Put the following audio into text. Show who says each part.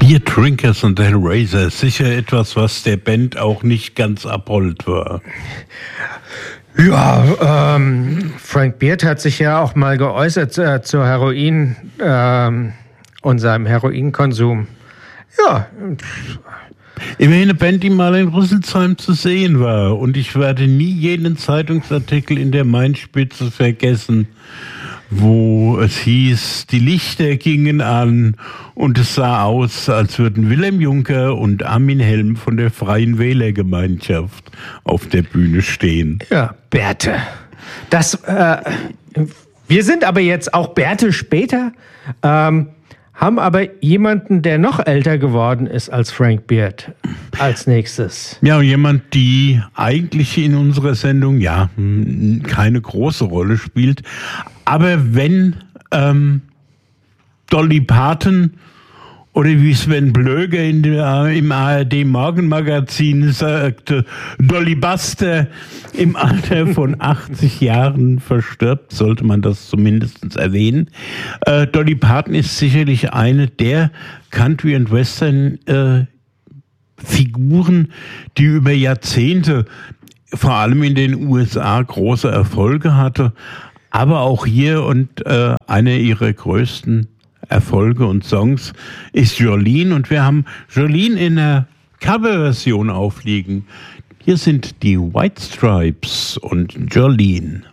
Speaker 1: Beer Drinkers und Hellraiser, sicher etwas, was der Band auch nicht ganz abhold war.
Speaker 2: Ja, Frank Beard hat sich ja auch mal geäußert zur Heroin und seinem Heroinkonsum. Ja.
Speaker 1: Immerhin eine Band, die mal in Rüsselsheim zu sehen war. Und ich werde nie jeden Zeitungsartikel in der Mainspitze vergessen, wo es hieß, die Lichter gingen an und es sah aus, als würden Wilhelm Juncker und Armin Helm von der Freien Wählergemeinschaft auf der Bühne stehen.
Speaker 2: Ja, Bärte. Wir sind aber jetzt auch Bärte später, haben aber jemanden, der noch älter geworden ist als Frank Beard, als nächstes.
Speaker 1: Ja, jemand, die eigentlich in unserer Sendung keine große Rolle spielt. Aber wenn Dolly Parton oder wie Sven Blöger im ARD-Morgenmagazin sagte, Dolly Buster im Alter von 80 Jahren verstirbt, sollte man das zumindest erwähnen. Dolly Parton ist sicherlich eine der Country- und Western-Figuren, die über Jahrzehnte, vor allem in den USA, große Erfolge hatte. Aber auch hier und einer ihrer größten Erfolge und Songs ist Jolene. Und wir haben Jolene in der Coverversion aufliegen. Hier sind die White Stripes und Jolene.